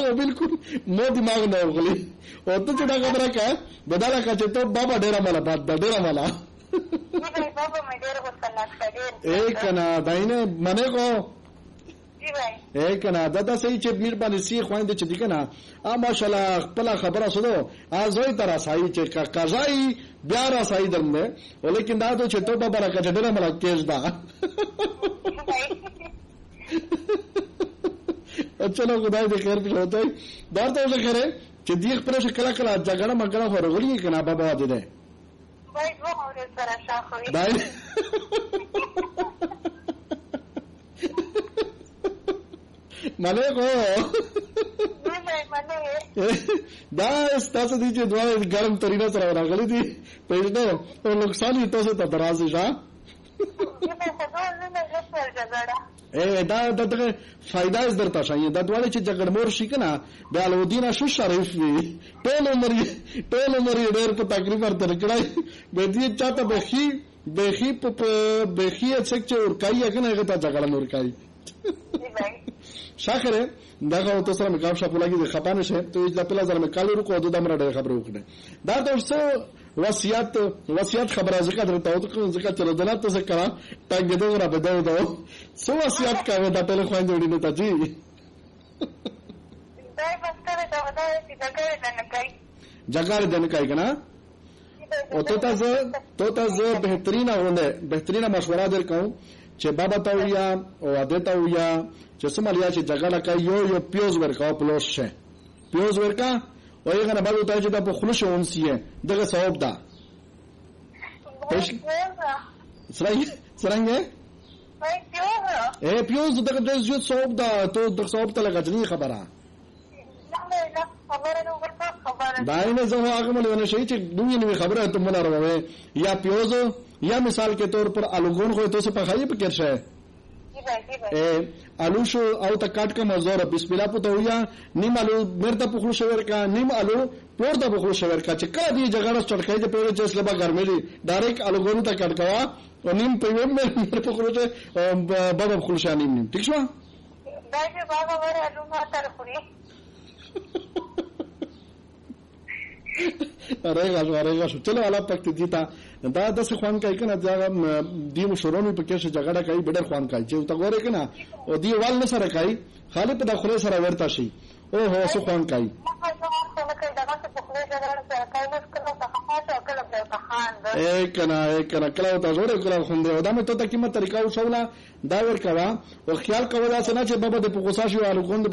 بالکل مو دماغ نه وغلی او ته چې دا خبره کا بداله کا چې ته بابا ډیره مالا بات ډیره مالا بابا مې ډیره وسنات کړې اے کنا داینه منه کو اے کنا دا صحیح چې میر باندې سی خويند چې دی کنا ماشاءالله خپل خبره سره ازوي تر اسای چې قضای بیا را اسای درنه ولیکن دا ته چې ته بابا را کډه ډیره مالا کېز دا چلو خدای دې خیر پېښ وته دا ته څه خیره چې دیغ پر شکل کلا جګړه مګړه ورغلی کنا بابا دې ده وای دوه اورې سره شاخوي مله کو دا ستاسو دي چې دوه ګرم ترینا سره راغلي دي پېژنه او نقصان یې تاسو ته درازي ښا دا دغه فائدہ از درته شایي دا ډول چې جګړمور شي کنه د الودین شو شریف وي ټول عمر ډېر په تقریبا تر کړای به دې چاته بخي په بخي څک ور کوي کنه هغه ته جګړمور کوي شاکره داغه تو سره مقام شپ لګي د خپانه شه ته د خپل ځل مکالو کو د دمر ډېر خبره وکړه دا تاسو وصیت خبره ذکر درته او ذکر تر دلات څه کړه ټاګ دغه را بدو دو سو وصیت کاوه د ټول خوان جوړی نه تاجی دای بستر دا ودا چې جګړه دنه کوي کنه او ته تاسو بهترینه مشوره درکوم چې بابا ته ویا او اده ته ویا چې سمالیا چې جګړه کوي یو پیوز ورکاو پلوش شه پیوز ورکا او یې غنه بابا ته چې د خلوش اونسیه دغه ثواب ده څنګه پیوز دغه د ثواب ده ته د ثواب ته لګځنی خبره داینه زه هغه مونږ شي چې دوی نوې خبره ته مونږ راوړې یا پیوز یا مثال کے طور پر الوگون کو تو سے پخائی پہ کرشا ہے आलू शो आउ तक काट का मजदूर बिस्मिल्लाह पुता हुआ निम आलू मेरता पुखलू शवर का निम आलू पोरता पुखलू शवर का चिक्का दी जगह चटकाई जे पेड़े चेस लबा घर में डायरेक्ट आलू गोरू तक काटकावा और निम पेवे में मेरे पुखलू से बाबा पुखलू शा निम ठीक छवा दाई बाबा मेरे आलू माता रखुरी अरेगा चलो अला पक्ति जीता دا د څه خوان کوي کنه دا دی مشورونو په کې جګړه کوي ډېر خوان کوي چې تا غوړې کنه او دی وال نه سره کوي خالی په داخله سره ورته شي او هو څه خوان کوي کنه کله تا زوره کله خوندې او دا مې ته کیمه طریقه وشوله دا ور کوا او خیال کوي دا څنګه چې بابا د پوغوسا شو الګوند